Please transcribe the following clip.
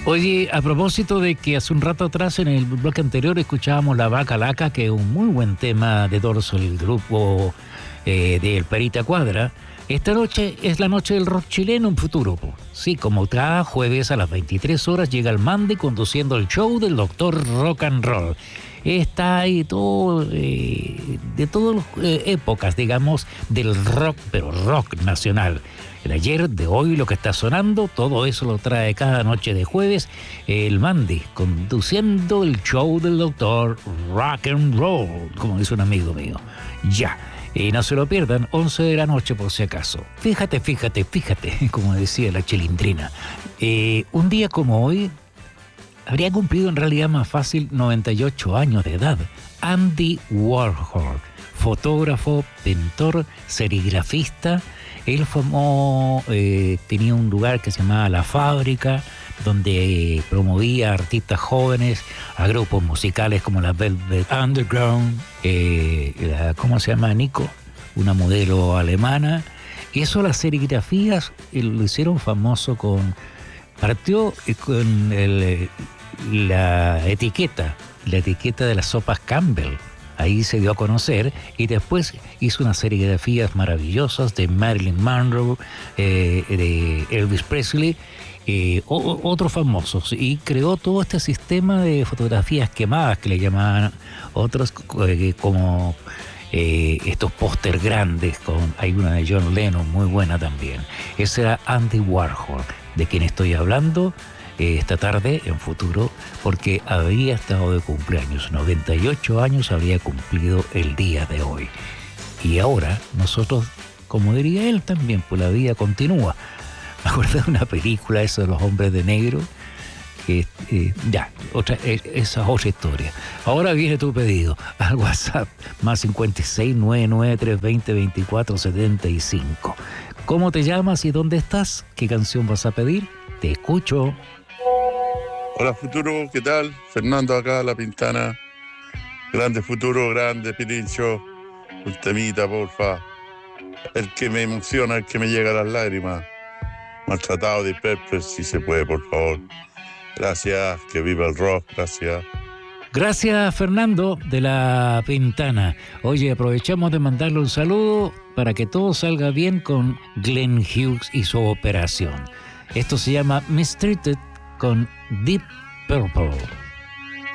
Oye, a propósito de que hace un rato atrás en el bloque anterior escuchábamos La Vaca Laca, que es un muy buen tema de Dorso, el grupo del Perita Cuadra. Esta noche es la noche del rock chileno en Futuro. Sí, como cada jueves a las 23 horas llega el Mandy conduciendo el show del Doctor Rock and Roll. Está ahí todo, de todas las épocas, digamos, del rock, pero rock nacional. El ayer, de hoy, lo que está sonando, todo eso lo trae cada noche de jueves el Mandy, conduciendo el show del Doctor Rock and Roll, como dice un amigo mío. Ya. Y no se lo pierdan, 11 de la noche por si acaso. Fíjate, como decía la Chilindrina. Un día como hoy, habría cumplido en realidad más fácil 98 años de edad. Andy Warhol, fotógrafo, pintor, serigrafista. Él tenía un lugar que se llamaba La Fábrica, donde promovía a artistas jóvenes, a grupos musicales como la Velvet Underground, ¿cómo se llama? Nico, una modelo alemana. Y eso, las serigrafías, lo hicieron famoso partió con la etiqueta de las sopas Campbell. Ahí se dio a conocer y después hizo unas serigrafías maravillosas de Marilyn Monroe, de Elvis Presley, otros famosos, y creó todo este sistema de fotografías quemadas que le llamaban otros, como estos póster grandes. Hay una de John Lennon muy buena también. Ese era Andy Warhol, de quien estoy hablando esta tarde en Futuro, porque había estado de cumpleaños. 98 años había cumplido el día de hoy. Y ahora nosotros, como diría él también, pues la vida continúa. Me acuerdo de una película, eso de los hombres de negro, que esa es otra historia. Ahora viene tu pedido al WhatsApp, más 56993202475. ¿Cómo te llamas y dónde estás? ¿Qué canción vas a pedir? Te escucho. Hola Futuro, ¿qué tal? Fernando acá, La Pintana. Grande Futuro, grande Pirincho. Un temita, porfa. El que me emociona, el que me llega a las lágrimas. Maltratado de Pepper, si se puede, por favor. Gracias, que viva el rock, gracias. Gracias, Fernando, de La Pintana. Oye, aprovechamos de mandarle un saludo para que todo salga bien con Glenn Hughes y su operación. Esto se llama Mistreated con Deep Purple.